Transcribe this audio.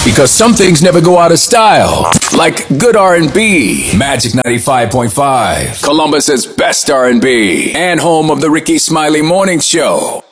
Because some things never go out of style, like good R&B. Magic 95.5, Columbus's best R&B, and home of the Ricky Smiley Morning Show.